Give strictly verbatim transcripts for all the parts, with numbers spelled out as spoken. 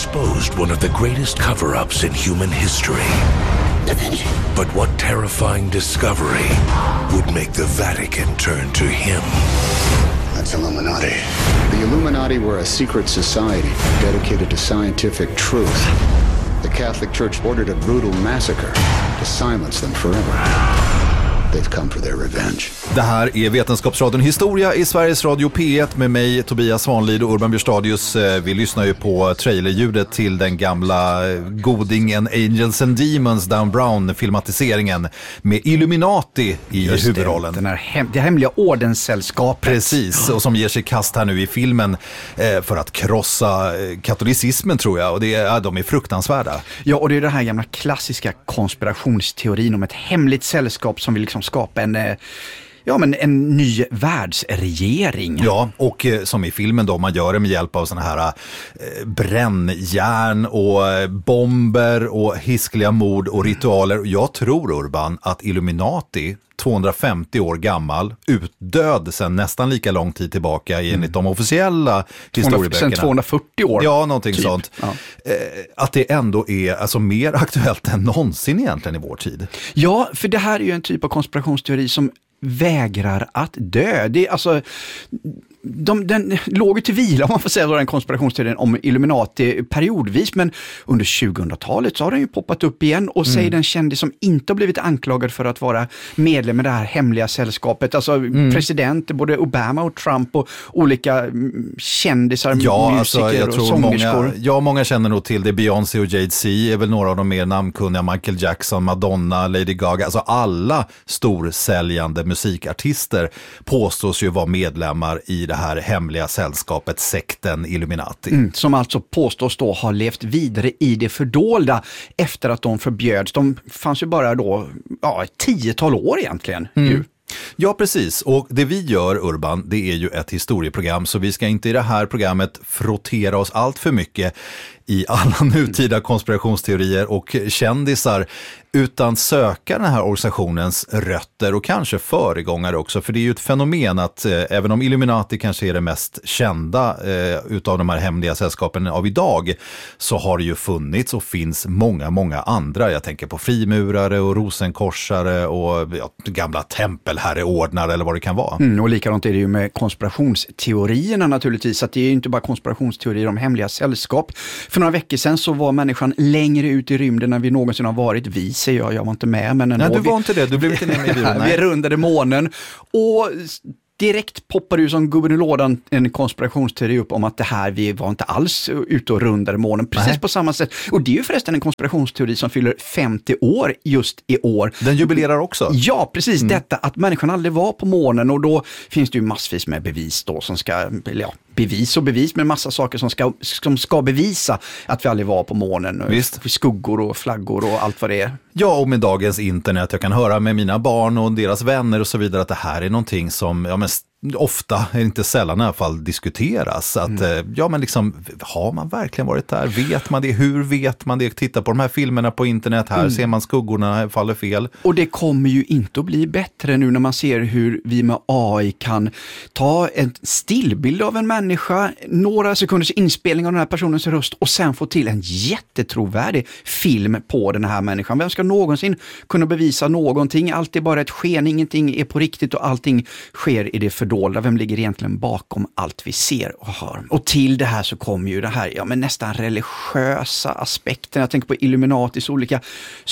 exposed one of the greatest cover-ups in human history. Da Vinci. But what terrifying discovery would make the Vatican turn to him? That's Illuminati. The Illuminati were a secret society dedicated to scientific truth. The Catholic Church ordered a brutal massacre to silence them forever. They've come for their revenge. Det här är Vetenskapsradion Historia i Sveriges Radio P ett med mig, Tobias Svanlid och Urban Björstadius. Vi lyssnar ju på trailerljudet till den gamla godingen Angels and Demons, Dan Brown-filmatiseringen med Illuminati i Just huvudrollen. Det, den här hem, det hemliga ordenssällskapet. Precis, och som ger sig kast här nu i filmen eh, för att krossa eh, katolicismen, tror jag. Och det är, ja, de är fruktansvärda. Ja, och det är det här gamla klassiska konspirationsteorin om ett hemligt sällskap som vill liksom skapa en, ja, men en ny världsregering. Ja, och eh, som i filmen då, man gör det med hjälp av såna här eh, brännjärn och eh, bomber och hiskliga mord och ritualer. Jag tror, Urban, att Illuminati, tvåhundrafemtio år gammal, utdöd sedan nästan lika lång tid tillbaka enligt mm. de officiella historieböckerna. Sen tvåhundrafyrtio år. Ja, någonting typ. sånt. Ja. Eh, att det ändå är alltså mer aktuellt än någonsin egentligen i vår tid. Ja, för det här är ju en typ av konspirationsteori som vägrar att dö. Det är alltså... De, den låg till vila, om man får säga så, den konspirationsteorin om Illuminati periodvis, men under tjugohundratalet så har den ju poppat upp igen och mm. säger den kändis som inte har blivit anklagad för att vara medlem i det här hemliga sällskapet, alltså mm. presidenter, både Obama och Trump och olika kändisar, ja, musiker alltså, jag och tror sångerskor. Många, ja, många känner nog till det. Beyoncé och Jay-Z är väl några av de mer namnkunniga, Michael Jackson, Madonna, Lady Gaga, alltså alla storsäljande musikartister påstås ju vara medlemmar i det här hemliga sällskapet, sekten Illuminati. Mm, som alltså påstås då ha levt vidare i det fördolda efter att de förbjöds. De fanns ju bara då, ja, ett tiotal år egentligen. Mm. Ju. Ja, precis. Och det vi gör, Urban, det är ju ett historieprogram, så vi ska inte i det här programmet frottera oss allt för mycket i alla nutida konspirationsteorier och kändisar, utan söka den här organisationens rötter och kanske föregångare också. För det är ju ett fenomen att eh, även om Illuminati kanske är det mest kända eh, utav de här hemliga sällskapen av idag, så har det ju funnits och finns många, många andra. Jag tänker på frimurare och rosenkorsare och ja, gamla tempelherreordnare eller vad det kan vara. Mm, och likadant är det ju med konspirationsteorierna naturligtvis, att det är ju inte bara konspirationsteorier om hemliga sällskap. För några veckor sedan så var människan längre ut i rymden än vi någonsin har varit. Vi säger jag, jag var inte med. Men ändå, nej, du var vi, inte det. Du blev inte med i vi rundade månen och direkt poppar ju som gubben i lådan en konspirationsteori upp om att det här, vi var inte alls ute och rundade månen. Precis Nej. På samma sätt. Och det är ju förresten en konspirationsteori som fyller femtio år just i år. Den jubilerar också. Ja, precis. Mm. Detta att människan aldrig var på månen, och då finns det ju massvis med bevis då som ska, ja, bevis och bevis med massa saker som ska, som ska bevisa att vi aldrig var på månen. Visst. Skuggor och flaggor och allt vad det är. Ja, och med dagens internet, jag kan höra med mina barn och deras vänner och så vidare att det här är någonting som, ja, men ofta, inte sällan i alla fall, diskuteras. Att, mm. ja, men liksom, har man verkligen varit där? Vet man det? Hur vet man det? Titta på de här filmerna på internet, här mm. ser man skuggorna, här faller fel. Och det kommer ju inte att bli bättre nu när man ser hur vi med A I kan ta en stillbild av en människa, några sekunders inspelning av den här personens röst och sen få till en jättetrovärdig film på den här människan. Vem ska någonsin kunna bevisa någonting? Allt är bara ett sken, ingenting är på riktigt och allting sker i det fördolda. Vem ligger egentligen bakom allt vi ser och hör? Och till det här så kommer ju det här, ja, men nästan religiösa aspekten. Jag tänker på Illuminatis olika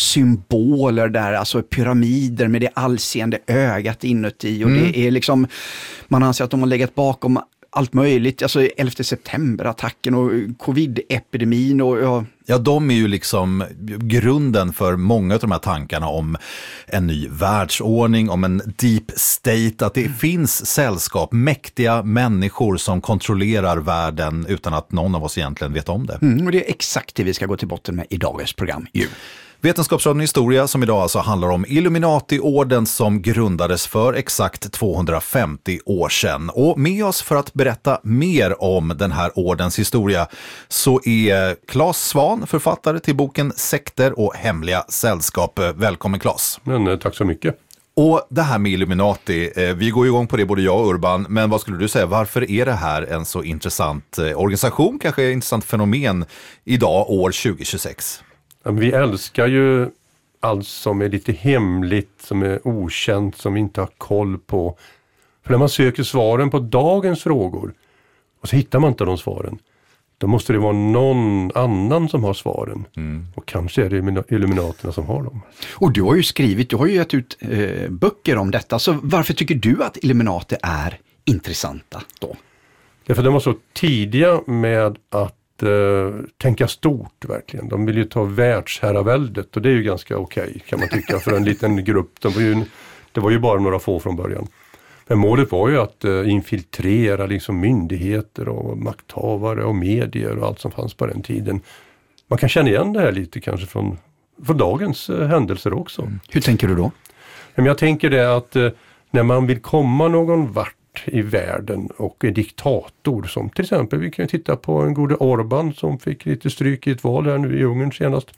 symboler där, alltså pyramider med det allseende ögat inuti, och mm. det är liksom, man anser att de har legat bakom allt möjligt, alltså elfte september-attacken och covid-epidemin och ja. Ja, de är ju liksom grunden för många av de här tankarna om en ny världsordning, om en deep state, att det mm. finns sällskap, mäktiga människor som kontrollerar världen utan att någon av oss egentligen vet om det. Mm, och det är exakt det vi ska gå till botten med i dagens program. Ju. Vetenskapsradion Historia som idag alltså handlar om Illuminati-orden som grundades för exakt tvåhundrafemtio år sedan. Och med oss för att berätta mer om den här ordens historia så är Claes Svan, författare till boken Sekter och hemliga sällskap. Välkommen, Claes. Men, tack så mycket. Och det här med Illuminati, eh, vi går igång på det både jag och Urban, men vad skulle du säga, varför är det här en så intressant eh, organisation, kanske ett intressant fenomen idag år tjugo tjugosex? Ja, vi älskar ju allt som är lite hemligt, som är okänt, som vi inte har koll på. För när man söker svaren på dagens frågor och så hittar man inte de svaren, då måste det vara någon annan som har svaren. Mm. Och kanske är det Illuminaterna som har dem. Och du har ju skrivit, du har ju gett ut eh, böcker om detta. Så varför tycker du att Illuminati är intressanta då? Därför de var så tidiga med att eh, tänka stort verkligen. De vill ju ta världsherraväldet och det är ju ganska okej okay, kan man tycka för en liten grupp. De var ju, det var ju bara några få från början. Men målet var ju att uh, infiltrera liksom myndigheter och makthavare och medier och allt som fanns på den tiden. Man kan känna igen det här lite kanske från, från dagens uh, händelser också. Mm. Hur tänker du då? Men jag tänker det att uh, när man vill komma någon vart i världen och är diktator, som till exempel, vi kan ju titta på en gode Orbán som fick lite stryk i ett val här nu i Ungern senast.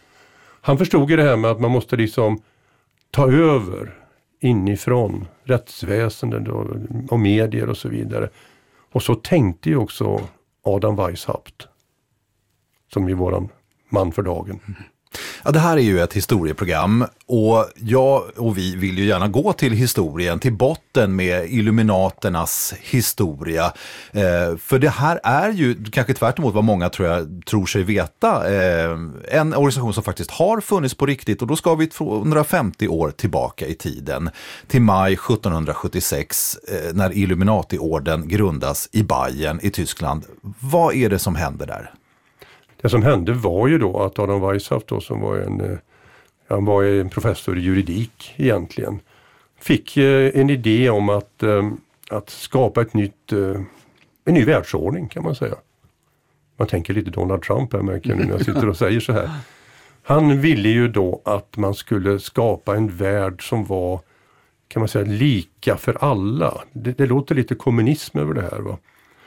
Han förstod ju det här med att man måste liksom ta över inifrån rättsväsendet och, och medier och så vidare. Och så tänkte ju också Adam Weishaupt, som är våran man för dagen. Ja, det här är ju ett historieprogram och jag och vi vill ju gärna gå till historien, till botten med Illuminaternas historia. Eh, för det här är ju, kanske tvärt emot vad många tror, jag, tror sig veta, eh, en organisation som faktiskt har funnits på riktigt, och då ska vi tvåhundrafemtio år tillbaka i tiden, till maj sjuttonhundrasjuttiosex eh, när Illuminati-orden grundas i Bayern i Tyskland. Vad är det som händer där? Det som hände var ju då att Adam Weishaupt då, som var en, han var en professor i juridik egentligen, fick en idé om att, att skapa ett nytt, en ny världsordning kan man säga. Man tänker lite Donald Trump här, märker jag nu när jag sitter och säger så här. Han ville ju då att man skulle skapa en värld som var, kan man säga, lika för alla. Det, det låter lite kommunism över det här, va?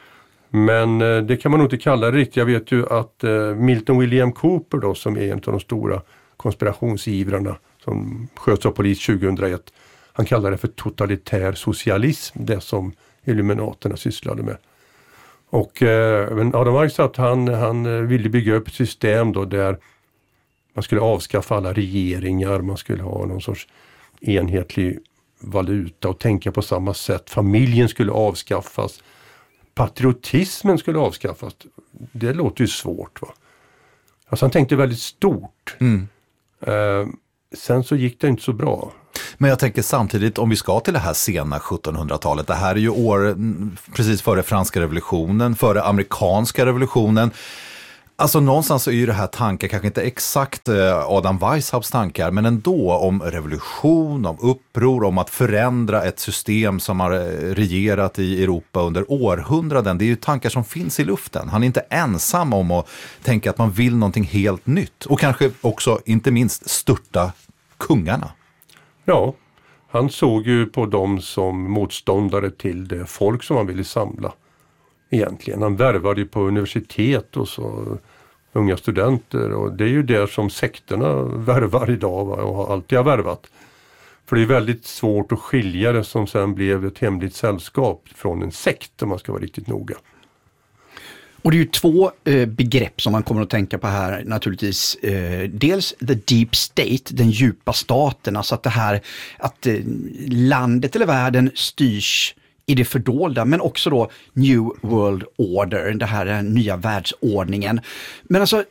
Men eh, det kan man nog inte kalla det riktigt. Jag vet ju att eh, Milton William Cooper då, som är en av de stora konspirationsivrarna som sköts av polis tjugohundraett, han kallar det för totalitär socialism, det som Illuminaterna sysslade med. Och eh, men Adam Weishaupt, han, han ville bygga upp ett system då där man skulle avskaffa alla regeringar, man skulle ha någon sorts enhetlig valuta och tänka på samma sätt. Familjen skulle avskaffas. Patriotismen skulle avskaffas. Det låter ju svårt, va? Alltså han tänkte väldigt stort. Mm. Eh, sen så gick det inte så bra. Men jag tänker samtidigt, om vi ska till det här sena sjuttonhundratalet, det här är ju år precis före franska revolutionen, före amerikanska revolutionen. Alltså någonstans så är ju det här tankar, kanske inte exakt Adam Weishaupts tankar, men ändå om revolution, om uppror, om att förändra ett system som har regerat i Europa under århundraden. Det är ju tankar som finns i luften. Han är inte ensam om att tänka att man vill någonting helt nytt. Och kanske också, inte minst, störta kungarna. Ja, han såg ju på dem som motståndare till det folk som han ville samla. Egentligen. Han värvade ju på universitet och så unga studenter, och det är ju där som sekterna värvar idag, va, och har alltid har värvat. För det är väldigt svårt att skilja det som sen blev ett hemligt sällskap från en sekt, om man ska vara riktigt noga. Och det är ju två eh, begrepp som man kommer att tänka på här naturligtvis. Eh, dels the deep state, den djupa staten, alltså att det här att eh, landet eller världen styrs i det fördolda, men också då New World Order, det här den nya världsordningen. Men alltså,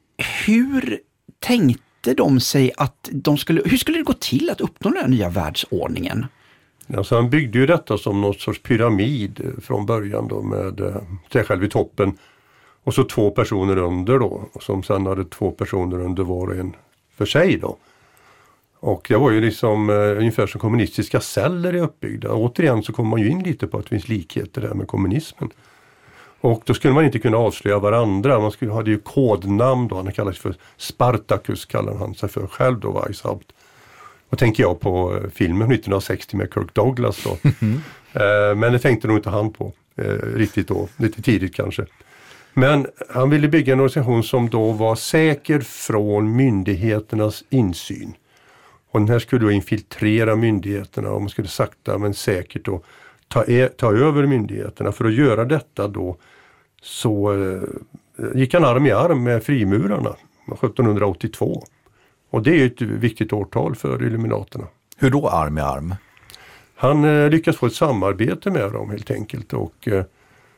hur tänkte de sig att de skulle, hur skulle det gå till att uppnå den här nya världsordningen? Alltså han byggde ju detta som någon sorts pyramid från början då, med sig själv i toppen och så två personer under då, som sen hade två personer under var och en för sig då. Och det var ju liksom eh, ungefär som kommunistiska celler är uppbyggda. Återigen så kommer man ju in lite på att det finns likheter där med kommunismen. Och då skulle man inte kunna avslöja varandra. Man skulle, hade ju kodnamn då. Han kallades för Spartacus, kallar han sig för själv då, Weishaupt. Och tänker jag på eh, filmen nittonhundrasextio med Kirk Douglas då. Mm. Eh, men det tänkte nog inte han på eh, riktigt då. Lite tidigt kanske. Men han ville bygga en organisation som då var säker från myndigheternas insyn. Och den här skulle då infiltrera myndigheterna och man skulle sakta men säkert då ta, e- ta över myndigheterna. För att göra detta då så eh, gick han arm i arm med frimurarna sjuttonhundraåttiotvå. Och det är ett viktigt årtal för Illuminaterna. Hur då arm i arm? Han eh, lyckas få ett samarbete med dem helt enkelt och eh,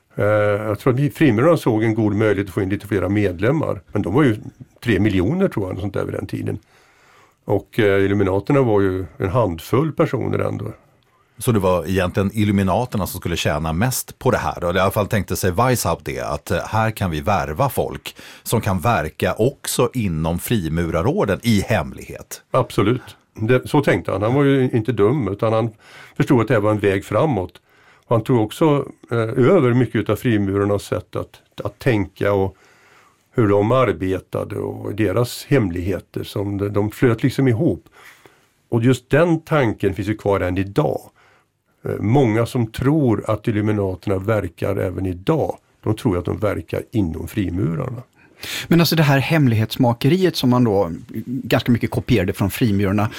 jag tror att frimurarna såg en god möjlighet att få in lite flera medlemmar. Men de var ju tre miljoner tror jag sånt där vid den tiden. Och eh, Illuminaterna var ju en handfull personer ändå. Så det var egentligen Illuminaterna som skulle tjäna mest på det här? Eller i alla fall tänkte sig Weishaupt det, att här kan vi värva folk som kan verka också inom frimurarorden i hemlighet. Absolut. Det, så tänkte han. Han var ju inte dum utan han förstod att det var en väg framåt. Och han tog också eh, över mycket av frimurarnas sätt att, att tänka och hur de arbetade och deras hemligheter som de, de flöt liksom ihop. Och just den tanken finns ju kvar än idag. Eh, många som tror att Illuminaterna verkar även idag, de tror att de verkar inom frimurarna. Men alltså det här hemlighetsmakeriet som man då ganska mycket kopierade från frimurarna.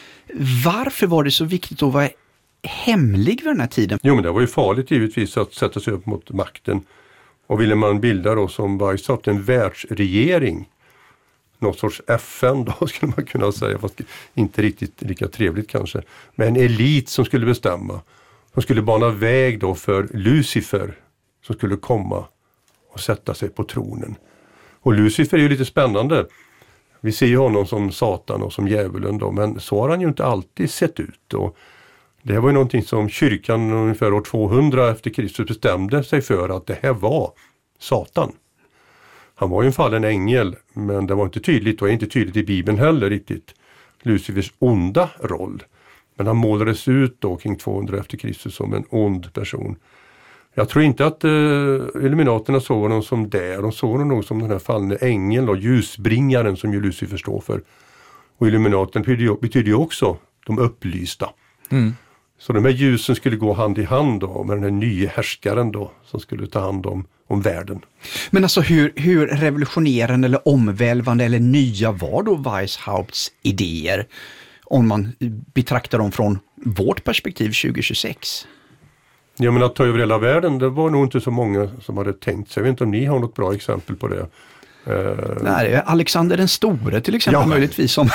Varför var det så viktigt att vara hemlig vid den här tiden? Jo, men det var ju farligt givetvis att sätta sig upp mot makten. Och ville man bilda då som Weishaupt en världsregering, något sorts F N då skulle man kunna säga, fast inte riktigt lika trevligt kanske. Men en elit som skulle bestämma, som skulle bana väg då för Lucifer som skulle komma och sätta sig på tronen. Och Lucifer är ju lite spännande. Vi ser ju honom som Satan och som djävulen då, men så har han ju inte alltid sett ut. Och det här var ju någonting som kyrkan ungefär år tvåhundra efter Kristus bestämde sig för att det här var Satan. Han var ju en fallen ängel, men det var inte tydligt och är inte tydligt i Bibeln heller riktigt Lucifers onda roll. Men han målades ut då kring tvåhundra efter Kristus som en ond person. Jag tror inte att uh, Illuminaterna såg honom som det. De såg honom nog som den här fallne ängeln och ljusbringaren som ju Lucifer står för. Och Illuminaterna betyder, betyder ju också de upplysta. Mm. Så de här ljusen skulle gå hand i hand då med den här nya härskaren då som skulle ta hand om, om världen. Men alltså hur, hur revolutionerande eller omvälvande eller nya var då Weishaupts idéer om man betraktar dem från vårt perspektiv tjugo tjugosex? Ja, men att ta över hela världen, det var nog inte så många som hade tänkt sig. Jag vet inte om ni har något bra exempel på det. Uh, Nej, Alexander den store till exempel, ja. Möjligtvis som...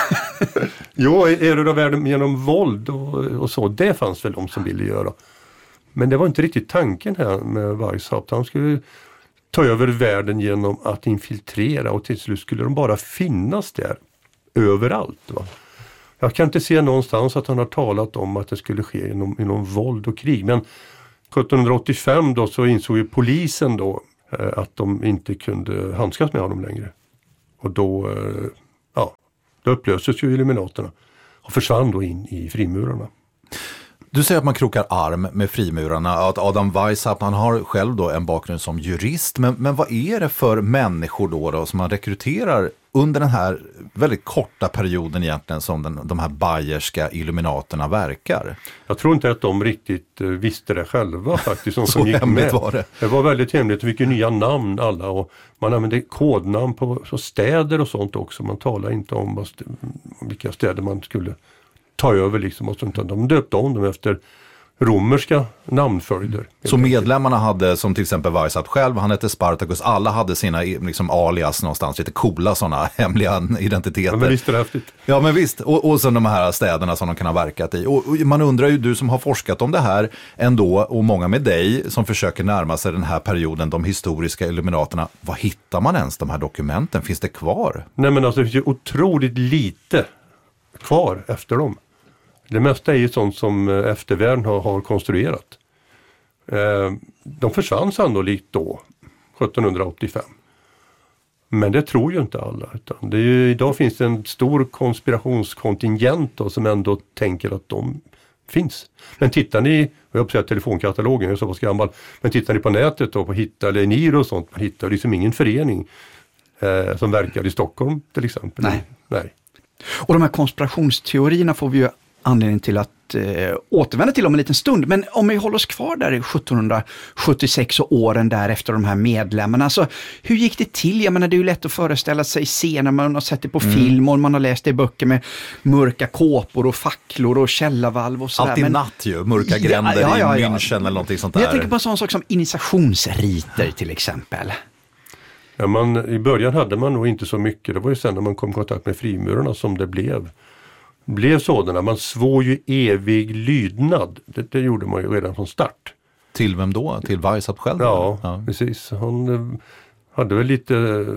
Jo, erövra världen genom våld och, och så, det fanns väl de som ville göra. Men det var inte riktigt tanken här med Weishaupt. Han skulle ta över världen genom att infiltrera och till slut skulle de bara finnas där överallt. Va? Jag kan inte se någonstans att han har talat om att det skulle ske genom, genom våld och krig. Men sjuttonhundraåttiofem då så insåg ju polisen då att de inte kunde handskas med honom längre. Och då, ja, då upplöstes ju Illuminaterna och försvann då in i frimurarna. Du säger att man krokar arm med frimurarna, att Adam Weishaupt, han har själv då en bakgrund som jurist, men, men vad är det för människor då, då som man rekryterar under den här väldigt korta perioden egentligen som den, de här bayerska illuminaterna verkar? Jag tror inte att de riktigt uh, visste det själva faktiskt. Som Så som gick hemligt med. var det. Det var väldigt hemligt, vilka nya namn alla och man använde kodnamn på så städer och sånt också. Man talar inte om vad st- vilka städer man skulle ta över liksom och sånt. De döpte om dem efter romerska namnföljder. Så medlemmarna hade, som till exempel Weishaupt själv, han hette Spartacus, alla hade sina liksom alias någonstans, lite coola sådana hemliga identiteter. Ja, men visst är det häftigt. Ja, men visst. Och, och så de här städerna som de kan ha verkat i. Och, och man undrar ju, du som har forskat om det här ändå, och många med dig som försöker närma sig den här perioden, de historiska illuminaterna, vad hittar man ens de här dokumenten? Finns det kvar? Nej, men alltså det finns ju otroligt lite kvar efter dem. Det mesta är ju sånt som eftervärlden har, har konstruerat. Eh, de försvann sannolikt då, sjuttonhundraåttiofem. Men det tror ju inte alla. Utan det är ju, idag finns det en stor konspirationskontingent då, som ändå tänker att de finns. Men tittar ni, jag har säga telefonkatalogen, jag är så pass gammal, men tittar ni på nätet då, på Hitta eller Eniro och sånt, man hittar liksom ingen förening eh, som verkar i Stockholm till exempel. Nej. Nej. Och de här konspirationsteorierna får vi ju anledning till att eh, återvända till om en liten stund. Men om vi håller oss kvar där i sjuttonhundrasjuttiosex och åren därefter, de här medlemmarna. Alltså, hur gick det till? Jag menar, det är ju lätt att föreställa sig scener, man har sett det på mm. film och man har läst det i böcker med mörka kåpor och facklor och källarvalv och sådär. Alltid men, natt ju, mörka gränder ja, ja, ja, i München eller någonting sånt där. Jag tänker på en sån sak som initiationsriter till exempel. Ja, man, i början hade man nog inte så mycket. Det var ju sen när man kom i kontakt med frimurarna som det blev. blev sådana. Man svor ju evig lydnad. Det, det gjorde man ju redan från start. Till vem då? Till Weishaupt själv? Ja, ja, precis. Han eh, hade väl lite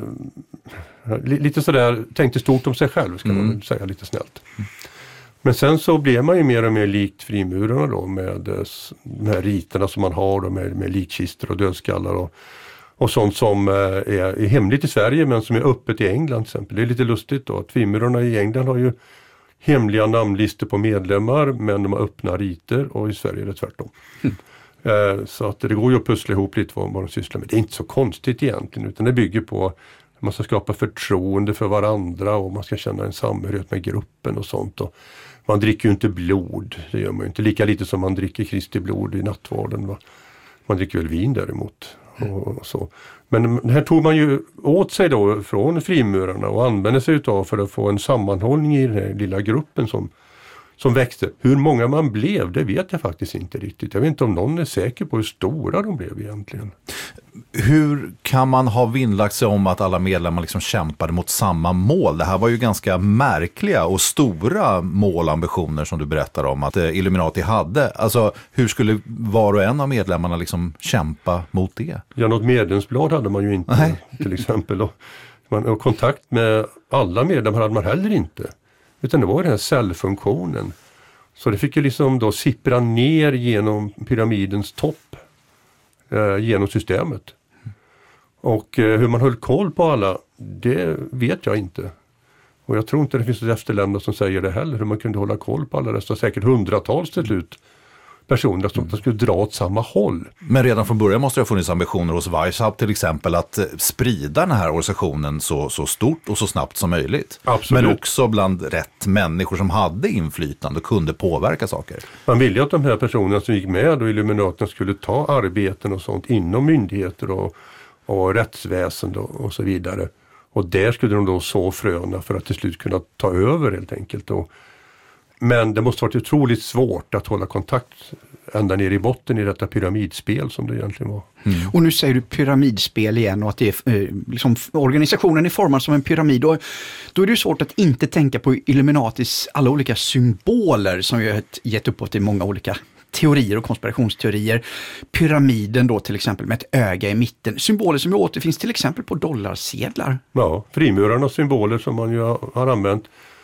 eh, lite sådär, tänkte stort om sig själv, ska mm. man säga lite snällt. Mm. Men sen så blev man ju mer och mer likt frimurarna då, med eh, de här riterna som man har då, med, med likkistor och dödskallar och Och sånt som är, är hemligt i Sverige men som är öppet i England till exempel. Det är lite lustigt då att frimurarna i England har ju hemliga namnlistor på medlemmar, men de har öppna riter, och i Sverige är det tvärtom. Mm. Eh, så att det går ju att pussla ihop lite vad de sysslar med. Det är inte så konstigt egentligen, utan det bygger på att man ska skapa förtroende för varandra och man ska känna en samhörighet med gruppen och sånt. Och man dricker ju inte blod, det gör man ju inte. Lika lite som man dricker Kristi blod i nattvarden. Va? Man dricker väl vin däremot. Och så. Men det här tog man ju åt sig då från frimurarna och använde sig utav för att få en sammanhållning i den här lilla gruppen som, som växte. Hur många man blev, det vet jag faktiskt inte riktigt. Jag vet inte om någon är säker på hur stora de blev egentligen. Hur kan man ha vinnlagt sig om att alla medlemmar liksom kämpade mot samma mål? Det här var ju ganska märkliga och stora målambitioner som du berättar om att Illuminati hade. Alltså, hur skulle var och en av medlemmarna liksom kämpa mot det? Ja, något medlemsblad hade man ju inte. Nej. Till exempel. Och, man, och kontakt med alla medlemmar hade man heller inte. Utan det var den här cellfunktionen. Så det fick ju liksom då sippra ner genom pyramidens topp. Eh, genom systemet. Och eh, hur man höll koll på alla, det vet jag inte. Och jag tror inte det finns ett efterlämnat som säger det heller. Hur man kunde hålla koll på alla. Det var säkert hundratals till slut personer som mm. skulle dra åt samma håll. Men redan från början måste det ha funnits ambitioner hos Weishaupt till exempel att sprida den här organisationen så, så stort och så snabbt som möjligt. Absolut. Men också bland rätt människor som hade inflytande och kunde påverka saker. Man ville att de här personerna som gick med och Illuminaterna skulle ta arbeten och sånt inom myndigheter och, och rättsväsende och, och så vidare. Och där skulle de då så fröna för att till slut kunna ta över helt enkelt. Och men det måste ha varit otroligt svårt att hålla kontakt ända ner i botten i detta pyramidspel som det egentligen var. Mm. Och nu säger du pyramidspel igen och att det är, eh, liksom, organisationen är formad som en pyramid. Och då är det ju svårt att inte tänka på Illuminatis alla olika symboler som ju har gett upp till många olika teorier och konspirationsteorier. Pyramiden då till exempel med ett öga i mitten. Symboler som ju återfinns till exempel på dollarsedlar. Ja, frimurarnas symboler som man ju har använt.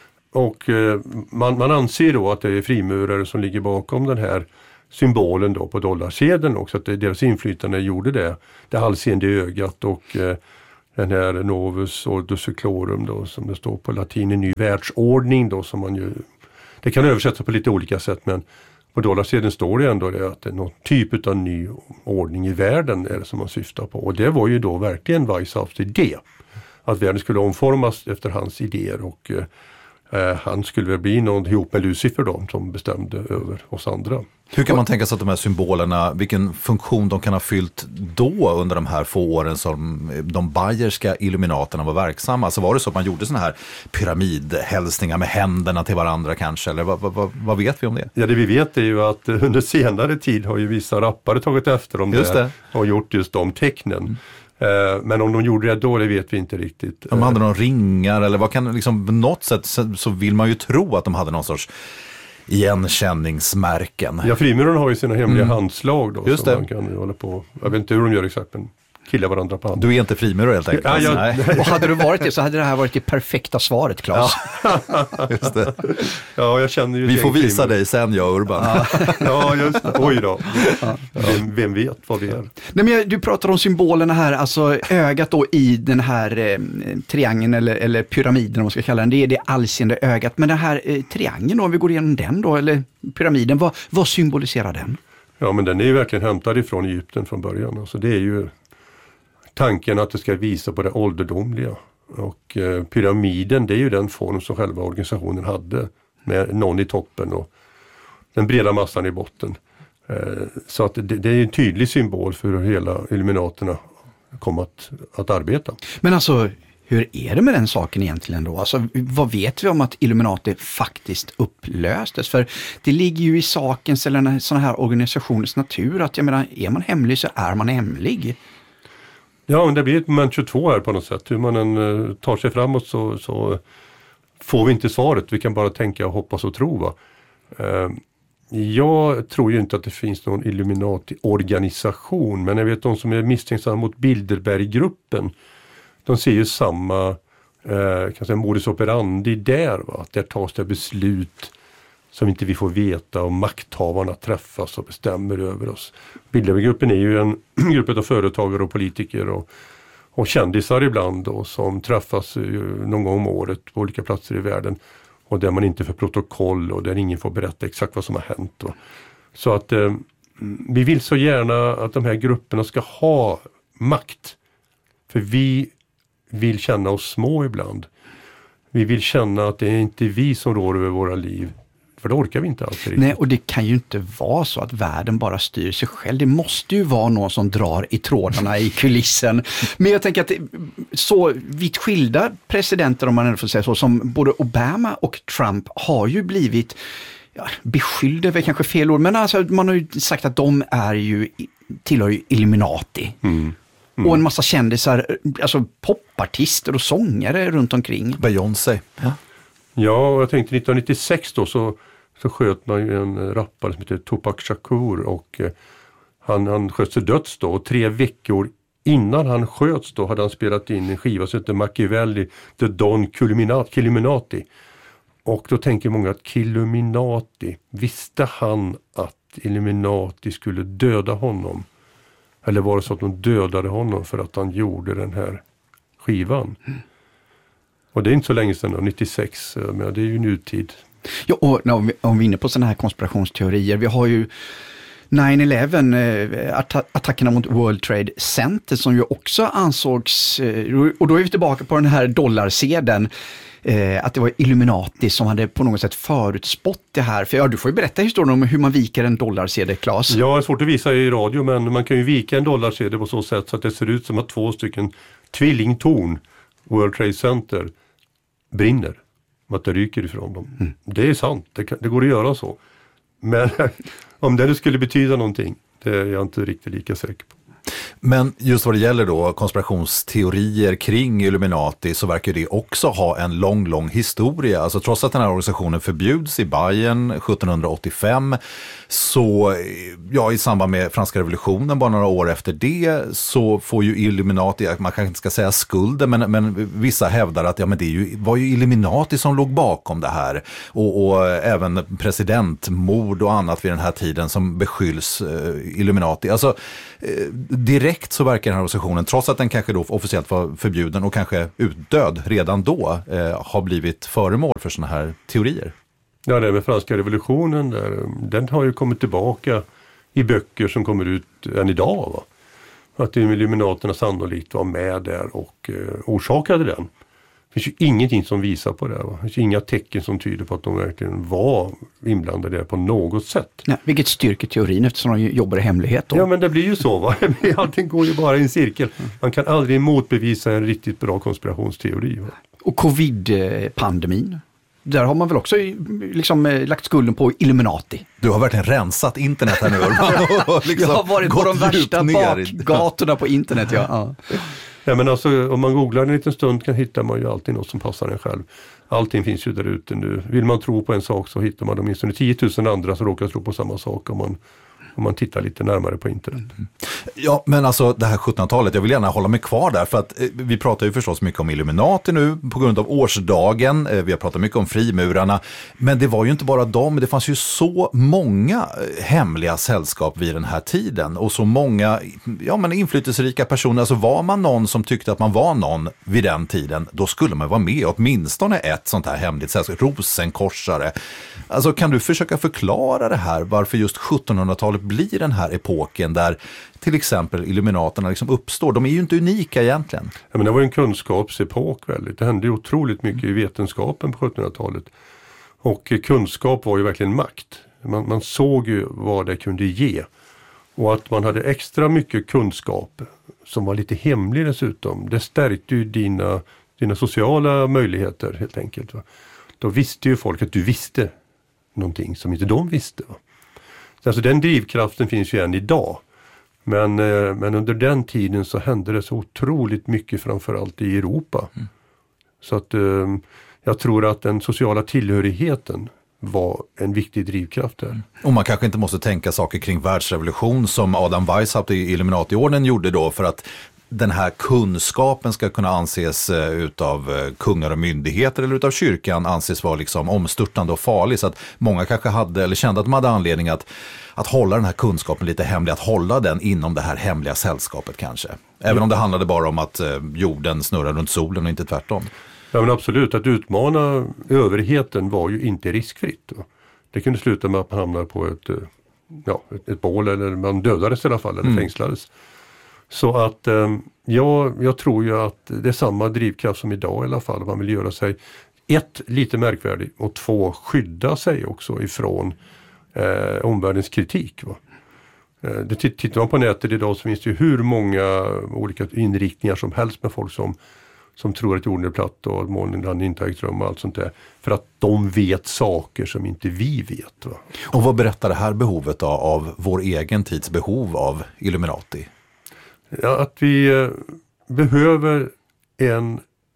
Och eh, man, man anser då att det är frimurare som ligger bakom den här symbolen då på dollarsedeln också. Att det, deras inflytande gjorde det. Det allseende ögat och eh, den här Novus Ordo Seclorum då som det står på latin, en ny världsordning då som man ju, det kan översättas på lite olika sätt men på dollarsedeln står det ändå det att det är någon typ av ny ordning i världen är det som man syftar på. Och det var ju då verkligen Weishaupts idé. Att världen skulle omformas efter hans idéer och eh, Uh, han skulle väl bli någon ihop med Lucifer då, som bestämde över oss andra. Hur kan man tänka sig att de här symbolerna, vilken funktion de kan ha fyllt då under de här få åren som de bayerska illuminaterna var verksamma? Alltså var det så att man gjorde såna här pyramidhälsningar med händerna till varandra kanske? Eller vad, vad, vad vet vi om det? Ja, det vi vet är ju att under senare tid har ju vissa rappare tagit efter dem just där det. Och gjort just de tecknen. Mm. Men om de gjorde det då, det vet vi inte riktigt. De hade någon ringar eller vad kan liksom på något sätt så, så vill man ju tro att de hade någon sorts igenkänningsmärken. Ja, frimurarna har ju sina hemliga mm. handslag då. Just som det. Man kan hålla på. Jag vet inte hur de gör exakt, men killar varandra på handen. Du är inte frimurare helt enkelt. Ja, jag, Nej. Och hade du varit det så hade det här varit det perfekta svaret, Claes. Ja, just det. Ja, jag känner ju vi får visa frimurare. dig sen, jag Urban. Ja, ja just det. Oj då. Vem, vem vet vad vi är? Nej, men du pratar om symbolerna här, alltså ögat då i den här eh, triangeln eller, eller pyramiden om man ska kalla den, det är det allseende ögat. Men den här eh, triangeln då, om vi går igenom den då, eller pyramiden, vad, vad symboliserar den? Ja, men den är ju verkligen hämtad ifrån Egypten från början. Alltså det är ju tanken att det ska visa på det ålderdomliga. Och eh, pyramiden, det är ju den form som själva organisationen hade med någon i toppen och den breda massan i botten. Så att det, det är en tydlig symbol för hur hela Illuminaterna kommer att, att arbeta. Men alltså, hur är det med den saken egentligen då? Alltså, vad vet vi om att Illuminati faktiskt upplöstes? För det ligger ju i sakens eller sådana här organisationers natur att jag menar, är man hemlig så är man hemlig. Ja, men det blir ett moment tjugotvå här på något sätt. Hur man än uh, tar sig framåt så, så får vi inte svaret. Vi kan bara tänka och hoppas och tro. Va? Uh, jag tror ju inte att det finns någon Illuminati-organisation, men jag vet de som är misstänksamma mot Bilderberggruppen, de ser ju samma uh, kan säga, modus operandi där. Va? Att där tas det beslut som inte vi får veta och makthavarna träffas och bestämmer över oss. Bilderberggruppen är ju en grupp av företagare och politiker och, och kändisar ibland då, som träffas någon gång om året på olika platser i världen och där man inte får protokoll och där ingen får berätta exakt vad som har hänt. Då. Så att eh, vi vill så gärna att de här grupperna ska ha makt. För vi vill känna oss små ibland. Vi vill känna att det är inte vi som rår över våra liv. För det orkar vi inte alltid riktigt. Nej, och det kan ju inte vara så att världen bara styr sig själv. Det måste ju vara någon som drar i trådarna i kulissen. Men jag tänker att så vitt skilda presidenter, om man ändå får säga så, som både Obama och Trump har ju blivit, ja, beskyllda är väl kanske fel ord, men alltså man har ju sagt att de är ju, tillhör ju Illuminati. Mm. Mm. Och en massa kändisar, alltså popartister och sångare runt omkring. Beyoncé. Ja. Ja, jag tänkte nittonhundranittiosex då så, så sköt man ju en rappare som heter Tupac Shakur och eh, han, han sköt sig döds då och tre veckor innan han sköts då hade han spelat in en skiva som heter Machiavelli, The Don Killuminati. Och då tänker många att Killuminati, visste han att Illuminati skulle döda honom? Eller var det så att de dödade honom för att han gjorde den här skivan? Mm. Och det är inte så länge sedan, nittiosex, men det är ju nutid. Ja, och om vi, om vi är inne på sådana här konspirationsteorier, vi har ju nio elva, eh, att- attackerna mot World Trade Center som ju också ansågs, eh, och då är vi tillbaka på den här dollarsedeln, eh, att det var Illuminati som hade på något sätt förutspått det här. För ja, du får ju berätta historien om hur man viker en dollarsedel, Claes. Ja, det är svårt att visa i radio, men man kan ju vika en dollarsedel på så sätt så att det ser ut som att två stycken tvillingtorn, World Trade Center, brinner. Att det ryker ifrån dem. Mm. Det är sant, det, kan, det går att göra så. Men om det skulle betyda någonting, det är jag inte riktigt lika säker på. Men just vad det gäller då konspirationsteorier kring Illuminati så verkar det också ha en lång, lång historia. Alltså trots att den här organisationen förbjuds i Bayern sjuttonhundraåttiofem så ja, i samband med franska revolutionen bara några år efter det så får ju Illuminati, man kanske inte ska säga skulden, men, men vissa hävdar att ja, men det är ju, var ju Illuminati som låg bakom det här. Och, och även presidentmord och annat vid den här tiden som beskylls eh, Illuminati. Alltså eh, direkt så verkar den här organisationen, trots att den kanske då officiellt var förbjuden och kanske utdöd redan då, eh, har blivit föremål för såna här teorier. Ja, det med franska revolutionen, där, den har ju kommit tillbaka i böcker som kommer ut än idag. Va? Att Illuminaterna sannolikt var med där och eh, orsakade den. Det finns ju ingenting som visar på det. Va? Det finns inga tecken som tyder på att de verkligen var inblandade där på något sätt. Ja, vilket styrker teorin eftersom de jobbar i hemlighet då. Ja, men det blir ju så. Va? Allting går ju bara i en cirkel. Man kan aldrig motbevisa en riktigt bra konspirationsteori. Va? Och covid-pandemin. Där har man väl också liksom lagt skulden på Illuminati. Du har verkligen rensat internet här nu. Och liksom jag har varit på de värsta ner. bakgatorna på internet. Ja. Ja. Ja, men alltså, om man googlar en liten stund kan hittar man ju alltid något som passar en själv. Allting finns ju där ute nu. Vill man tro på en sak så hittar man åtminstone tio tusen andra som råkar tro på samma sak om man, om man tittar lite närmare på internet. Mm. Ja, men alltså det här sjuttonhundratalet, jag vill gärna hålla mig kvar där för att eh, vi pratar ju förstås mycket om Illuminati nu på grund av årsdagen, eh, vi har pratat mycket om frimurarna, men det var ju inte bara dem, det fanns ju så många eh, hemliga sällskap vid den här tiden och så många ja, men inflytelserika personer, alltså var man någon som tyckte att man var någon vid den tiden, då skulle man vara med åtminstone ett sånt här hemligt sällskap, rosenkorsare. Alltså kan du försöka förklara det här, varför just sjuttonhundratalet blir den här epoken där till exempel Illuminaterna liksom uppstår. De är ju inte unika egentligen. Ja, men det var en kunskapsepok väldigt. Det hände ju otroligt mycket i vetenskapen på sjuttonhundratalet. Och kunskap var ju verkligen makt. Man, man såg ju vad det kunde ge. Och att man hade extra mycket kunskap som var lite hemlig dessutom. Det stärkte ju dina, dina sociala möjligheter helt enkelt. Va? Då visste ju folk att du visste någonting som inte de visste. Va? Så alltså den drivkraften finns ju än idag. Men, eh, men under den tiden så hände det så otroligt mycket, framförallt i Europa. Mm. Så att eh, jag tror att den sociala tillhörigheten var en viktig drivkraft där. Mm. Och man kanske inte måste tänka saker kring världsrevolution som Adam Weishaupt i Illuminati-orden gjorde då, för att den här kunskapen ska kunna anses utav kungar och myndigheter eller utav kyrkan anses vara liksom omstörtande och farlig, så att många kanske hade eller kände att de hade anledning att, att hålla den här kunskapen lite hemlig, att hålla den inom det här hemliga sällskapet kanske. Även mm. om det handlade bara om att jorden snurrar runt solen och inte tvärtom. Ja, men absolut, att utmana överheten var ju inte riskfritt. Det kunde sluta med att man hamnade på ett, ja, ett, ett bål, eller man dödades i alla fall eller mm. fängslades. Så att ja, jag tror ju att det är samma drivkraft som idag i alla fall. Man vill göra sig ett, lite märkvärdig, och två, skydda sig också ifrån eh, omvärldens kritik. Va? Eh, det tittar man på nätet idag så finns det ju hur många olika inriktningar som helst med folk som som tror att jorden är platt och att månen inte har ägt rum och allt sånt där. För att de vet saker som inte vi vet. Va? Och vad berättar det här behovet då, av vår egen tids behov av Illuminati? Ja, att vi eh, behöver en,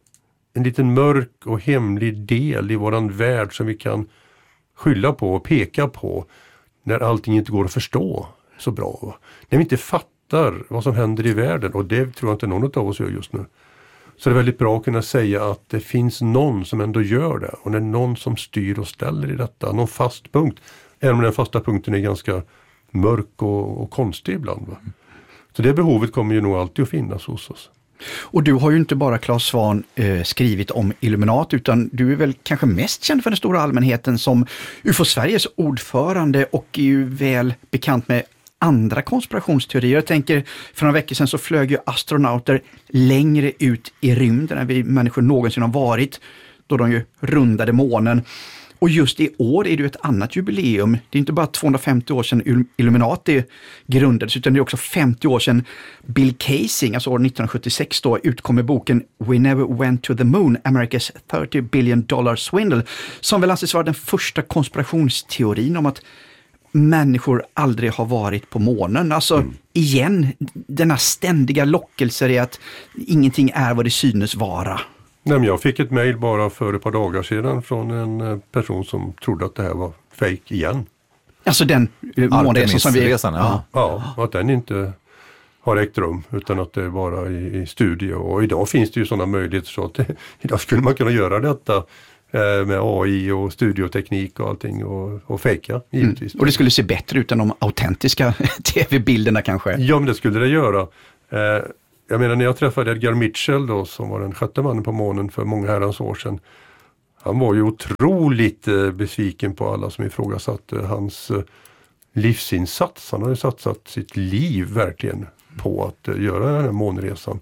en liten mörk och hemlig del i våran värld som vi kan skylla på och peka på när allting inte går att förstå så bra. Va? När vi inte fattar vad som händer i världen, och det tror jag inte någon av oss gör just nu. Så det är väldigt bra att kunna säga att det finns någon som ändå gör det. Och det är någon som styr och ställer i detta. Någon fast punkt. Även om den fasta punkten är ganska mörk och, och konstig ibland. Va? Så det behovet kommer ju nog alltid att finnas hos oss. Och du har ju inte bara Claes Svahn eh, skrivit om Illuminati, utan du är väl kanske mest känd för den stora allmänheten som U F O Sveriges ordförande och är ju väl bekant med andra konspirationsteorier. Jag tänker, för några veckor sedan så flög ju astronauter längre ut i rymden än vi människor någonsin har varit, då de ju rundade månen. Och just i år är det ju ett annat jubileum. Det är inte bara tvåhundrafemtio år sedan Illuminati grundades, utan det är också femtio år sedan Bill Kaysing, alltså år nittonhundrasjuttiosex då, utkom med boken We Never Went to the Moon, America's thirty billion dollar swindle, som väl anses vara den första konspirationsteorin om att människor aldrig har varit på månen. Alltså mm. igen, denna ständiga lockelser i att ingenting är vad det synes vara. Nej, men jag fick ett mejl bara för ett par dagar sedan från en person som trodde att det här var fake igen. Alltså den månresan som vi... Resan, ja. Ja, att den inte har ägt rum utan att det är bara i, i studie. Och idag finns det ju sådana möjligheter så att det, idag skulle man kunna göra detta med A I och studioteknik och allting och, och fejka, givetvis. Mm. Och det skulle se bättre ut än de autentiska tv-bilderna kanske? Ja, men det skulle det göra. Eh, jag menar, när jag träffade Edgar Mitchell då, som var den sjätte mannen på månen för många herrans år sedan. Han var ju otroligt eh, besviken på alla som ifrågasatte hans eh, livsinsats. Han har ju satsat sitt liv verkligen på att eh, göra den här månresan.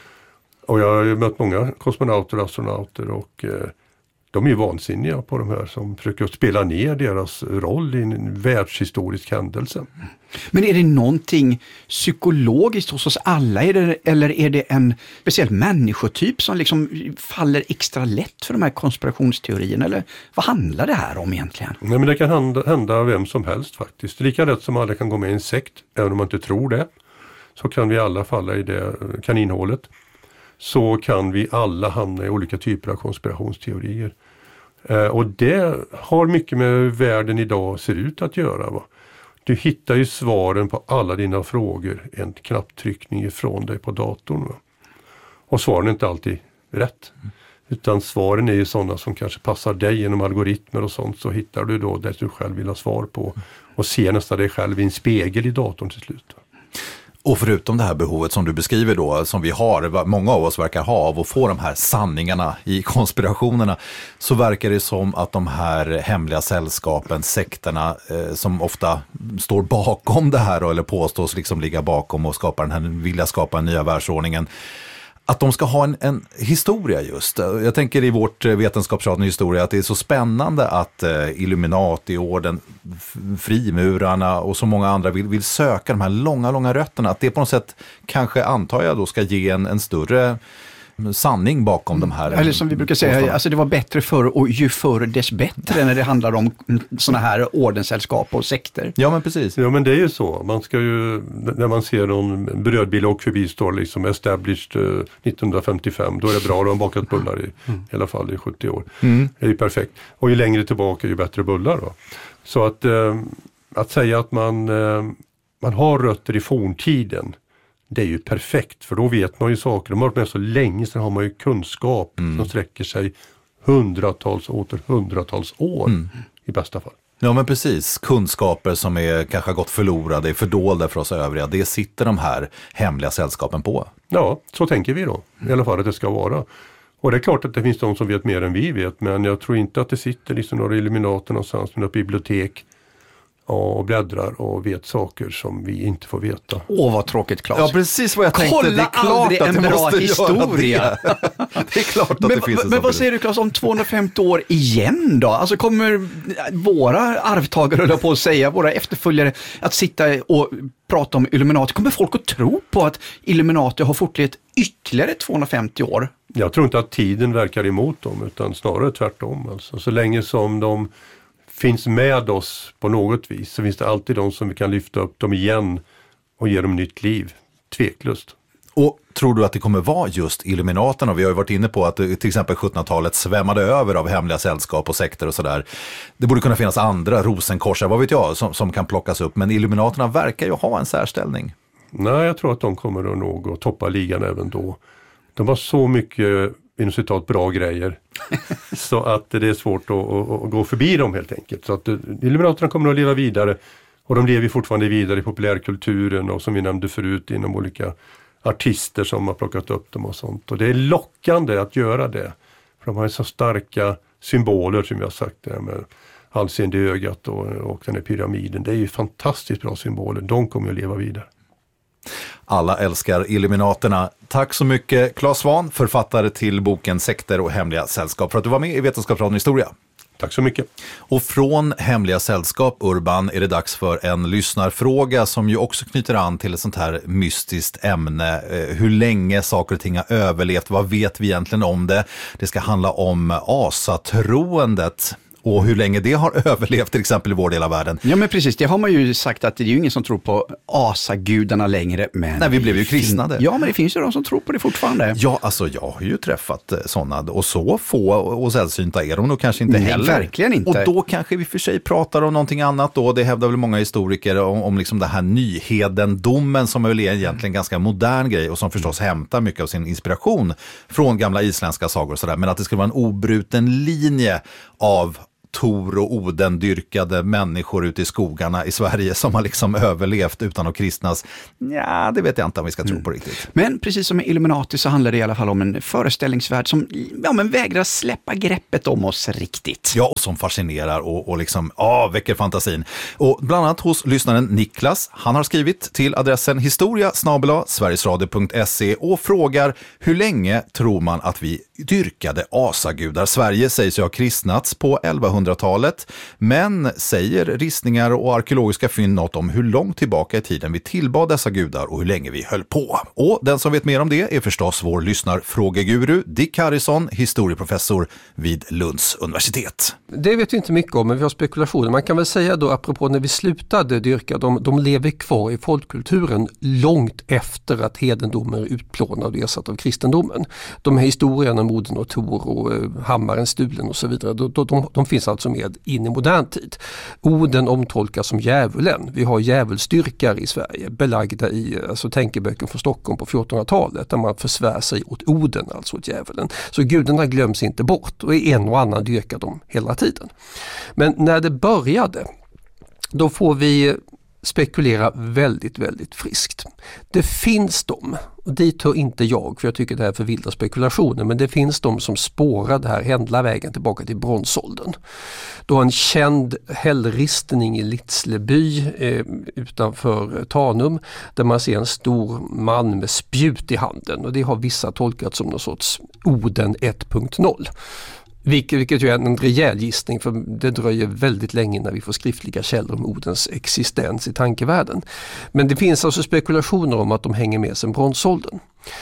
Och jag har ju mött många kosmonauter och astronauter och eh, de är ju vansinniga på de här som försöker spela ner deras roll i en världshistorisk händelse. Men är det någonting psykologiskt hos oss alla, är det, eller är det en speciell människotyp som liksom faller extra lätt för de här konspirationsteorierna? Eller vad handlar det här om egentligen? Nej, men det kan hända, hända vem som helst faktiskt. Lika rätt som alla kan gå med i en sekt, även om man inte tror det, så kan vi alla falla i det kaninhålet. Så kan vi alla hamna i olika typer av konspirationsteorier. Eh, och det har mycket med hur världen idag ser ut att göra. Va? Du hittar ju svaren på alla dina frågor, en knapptryckning ifrån dig på datorn. Va? Och svaren är inte alltid rätt. Utan svaren är ju sådana som kanske passar dig genom algoritmer och sånt, så hittar du då det du själv vill ha svar på. Och ser nästan dig själv i en spegel i datorn till slut. Va? Och förutom det här behovet som du beskriver då, som vi har, många av oss verkar ha av att få de här sanningarna i konspirationerna, så verkar det som att de här hemliga sällskapen, sekterna eh, som ofta står bakom det här då, eller påstås liksom ligga bakom och skapa den här, vilja skapa den nya världsordningen, att de ska ha en, en historia just. Jag tänker i vårt vetenskapsraden historia att det är så spännande att eh, Illuminati-orden, frimurarna och så många andra vill, vill söka de här långa, långa rötterna. Att det på något sätt kanske, antar jag då, ska ge en, en större sanning bakom de här. Eller som vi brukar säga, alltså det var bättre förr och ju förr dess bättre när det handlar om såna här ordenssällskap och sekter. Ja, men precis. Ja, men det är ju så. Man ska ju, när man ser någon brödbil och förbi står liksom established uh, nittonhundrafemtiofem, då är det bra, de har bakat bullar i, mm. i alla fall i sjuttio år. Mm. Det är ju perfekt. Och ju längre tillbaka ju bättre bullar då. Så att, uh, att säga att man, uh, man har rötter i forntiden, det är ju perfekt, för då vet man ju saker. De har varit med så länge, så har man ju kunskap mm. som sträcker sig hundratals, åter hundratals år mm. i bästa fall. Ja, men precis. Kunskaper som är kanske har gått förlorade, är fördolda för oss övriga. Det sitter de här hemliga sällskapen på. Ja, så tänker vi då. I alla fall att det ska vara. Och det är klart att det finns de som vet mer än vi vet, men jag tror inte att det sitter liksom några illuminater någonstans med något bibliotek och bläddrar och vet saker som vi inte får veta. Åh, vad tråkigt, Claes. Ja, precis vad jag tänkte. Kolla det är klart aldrig att en det bra måste historia. Det. det är klart att men, det finns en Men vad säger du, Claes, om tvåhundrafemtio år igen då? Alltså kommer våra arvtagare, eller på att säga, våra efterföljare att sitta och prata om Illuminati? Kommer folk att tro på att Illuminati har fortlevt ytterligare tvåhundrafemtio år? Jag tror inte att tiden verkar emot dem, utan snarare tvärtom. Alltså, så länge som de finns med oss på något vis, så finns det alltid de som vi kan lyfta upp dem igen och ge dem nytt liv. Tveklöst. Och tror du att det kommer vara just Illuminaterna? Vi har ju varit inne på att till exempel sjuttonhundratalet svämmade över av hemliga sällskap och sekter och sådär. Det borde kunna finnas andra rosenkorsar, vad vet jag, som, som kan plockas upp. Men Illuminaterna verkar ju ha en särställning. Nej, jag tror att de kommer att nog att toppa ligan även då. De har så mycket, inom citat, bra grejer. Så att det är svårt att, att, att gå förbi dem helt enkelt. Så att Illuminaterna kommer att leva vidare. Och de lever fortfarande vidare i populärkulturen och som vi nämnde förut inom olika artister som har plockat upp dem och sånt. Och det är lockande att göra det. För de har ju så starka symboler som jag har sagt, det med halsende i ögat och, och den här pyramiden. Det är ju fantastiskt bra symboler. De kommer att leva vidare. Alla älskar Illuminaterna. Tack så mycket, Claes Svahn, författare till boken Sekter och hemliga sällskap, för att du var med i Vetenskapsradion Historia. Tack så mycket. Och från hemliga sällskap, Urban, är det dags för en lyssnarfråga som ju också knyter an till ett sånt här mystiskt ämne. Hur länge saker och ting har överlevt, vad vet vi egentligen om det? Det ska handla om asatroendet. Och hur länge det har överlevt till exempel i vår del av världen. Ja, men precis, det har man ju sagt att det är ju ingen som tror på asagudarna längre. Men nej, vi blev ju kristnade. Ja, men det finns ju de som tror på det fortfarande. Ja, alltså jag har ju träffat sådana, och så få och sällsynta är de nog kanske inte nej, heller. Verkligen inte. Och då kanske vi för sig pratar om någonting annat då. Det hävdar väl många historiker om, om liksom det här nyhedendomen som är väl egentligen ganska modern grej och som förstås hämtar mycket av sin inspiration från gamla isländska sagor och sådär. Men att det skulle vara en obruten linje av Tor och Oden dyrkade människor ute i skogarna i Sverige som har liksom överlevt utan att kristnas. Ja, det vet jag inte om vi ska tro mm. på riktigt. Men precis som med Illuminati så handlar det i alla fall om en föreställningsvärld som ja, men vägrar släppa greppet om oss riktigt. Ja, och som fascinerar och, och liksom ja, väcker fantasin. Och bland annat hos lyssnaren Niklas, han har skrivit till adressen historia snabel-a sverigesradio punkt se och frågar hur länge tror man att vi dyrkade asagudar? Sverige sägs ju ha kristnats på elvahundratalet, men säger ristningar och arkeologiska fynd något om hur långt tillbaka i tiden vi tillbad dessa gudar och hur länge vi höll på. Och den som vet mer om det är förstås vår lyssnarfrågeguru Dick Harrison, historieprofessor vid Lunds universitet. Det vet vi inte mycket om, men vi har spekulationer. Man kan väl säga då, apropå när vi slutade dyrka, de, de lever kvar i folkkulturen långt efter att hedendomen är utplånad och ersatt av kristendomen. De här historierna om Oden och Tor och uh, hammaren stulen och så vidare, de, de, de finns alltså med in i modern tid. Oden omtolkas som djävulen. Vi har djävulsdyrkare i Sverige belagda i alltså, tänkeböcker från Stockholm på fjortonhundratalet där man försvär sig åt Oden, alltså åt djävulen. Så gudarna glöms inte bort och en och annan dyrkar dem hela tiden. Men när det började, då får vi spekulera väldigt, väldigt friskt. Det finns de, och dit hör inte jag för jag tycker det här är för vilda spekulationer, men det finns de som spårar det här hela vägen tillbaka till bronsåldern. Då en känd hällristning i Litsleby eh, utanför Tanum där man ser en stor man med spjut i handen, och det har vissa tolkat som någon sorts Oden ett punkt noll. Vilket, vilket ju är en rejäl gissning, för det dröjer väldigt länge när vi får skriftliga källor om Odens existens i tankevärlden. Men det finns alltså spekulationer om att de hänger med sedan bronsåldern.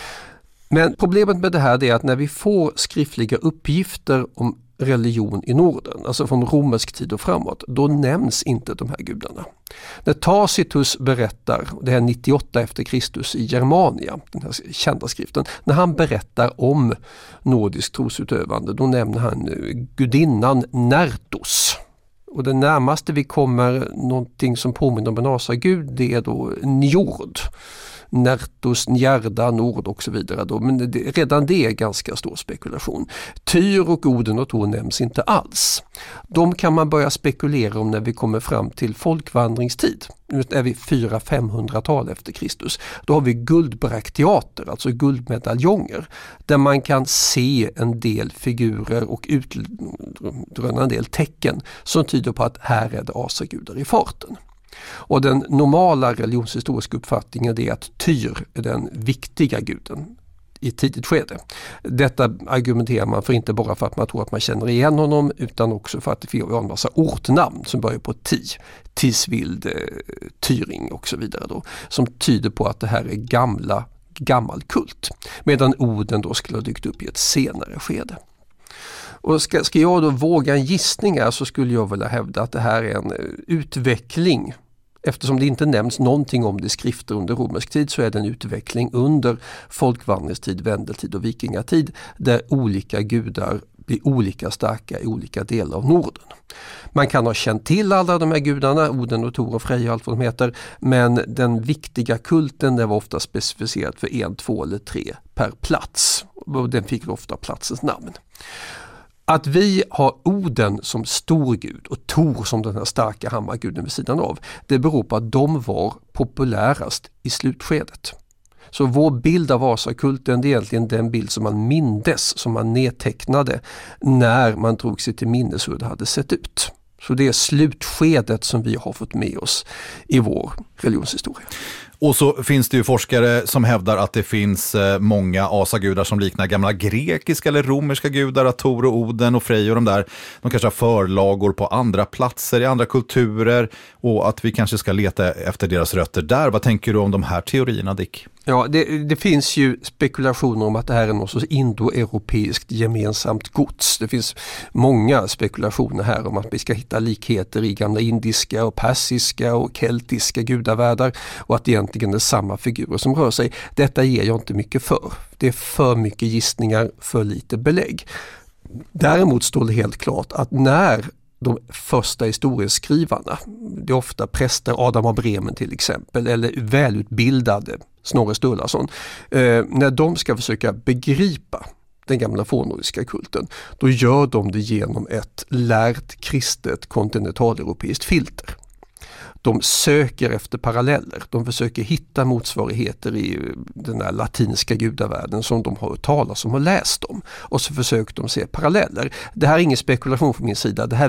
Men problemet med det här är att när vi får skriftliga uppgifter om religion i Norden, alltså från romersk tid och framåt, då nämns inte de här gudarna. När Tacitus berättar, det här nittioåtta efter Kristus i Germania, den här kända skriften, när han berättar om nordisk trosutövande, då nämner han gudinnan Nertos. Och det närmaste vi kommer någonting som påminner om en asagud, det är då Njord. Nertos, Njarda, Nord och så vidare. Då. Men det, redan det är ganska stor spekulation. Tyr och Oden och Tor nämns inte alls. De kan man börja spekulera om när vi kommer fram till folkvandringstid. Nu är vi fyra till femhundra-tal efter Kristus. Då har vi guldbrakteater, alltså guldmedaljonger, där man kan se en del figurer och utröna en del tecken som tyder på att här är det asagudar i farten. Och den normala religionshistoriska uppfattningen är att Tyr är den viktiga guden i ett tidigt skede. Detta argumenterar man för inte bara för att man tror att man känner igen honom, utan också för att det finns en massa ortnamn som börjar på Ti, Tisvild, Tyring och så vidare då, som tyder på att det här är gamla, gammal kult. Medan Oden då skulle ha dykt upp i ett senare skede. Och ska, ska jag då våga en gissning här, så skulle jag vilja hävda att det här är en utveckling. Eftersom det inte nämns någonting om det i skrifter under romersk tid, så är det en utveckling under folkvandringstid, vändeltid och vikingatid, där olika gudar blir olika starka i olika delar av Norden. Man kan ha känt till alla de här gudarna, Oden och Tor och Freja och allt vad de heter, men den viktiga kulten den var ofta specificerad för en, två eller tre per plats. Och den fick ofta platsens namn. Att vi har Oden som stor gud och Tor som den här starka hammarguden vid sidan av, det beror på att de var populärast i slutskedet. Så vår bild av asakulten är egentligen den bild som man mindes, som man nedtecknade när man drog sig till minnes hur det hade sett ut. Så det är slutskedet som vi har fått med oss i vår religionshistoria. Och så finns det ju forskare som hävdar att det finns många asagudar som liknar gamla grekiska eller romerska gudar, att Tor och Oden och Freja och de där, de kanske har förlagor på andra platser i andra kulturer, och att vi kanske ska leta efter deras rötter där. Vad tänker du om de här teorierna, Dick? Ja, det, det finns ju spekulationer om att det här är något sorts indoeuropeiskt gemensamt gods. Det finns många spekulationer här om att vi ska hitta likheter i gamla indiska och persiska och keltiska gudavärldar, och att det egentligen är samma figurer som rör sig. Detta ger jag inte mycket för. Det är för mycket gissningar, för lite belägg. Däremot står det helt klart att när de första historieskrivarna, det är ofta präster, Adam av Bremen till exempel, eller välutbildade Snorre Sturlason, eh, när de ska försöka begripa den gamla fornnordiska kulten, då gör de det genom ett lärt kristet kontinentaleuropeiskt filter. De söker efter paralleller, de försöker hitta motsvarigheter i den där latinska gudavärlden som de har hört talas om och läst om, och så försöker de se paralleller. Det här är ingen spekulation från min sida, det här